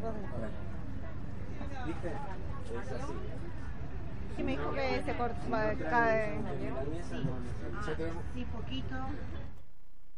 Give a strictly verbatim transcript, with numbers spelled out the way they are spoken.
poquito de... ¿Viste? Es así. Sí, me dijo que se corta, cae. La mesa no, no, no. Sí, poquito.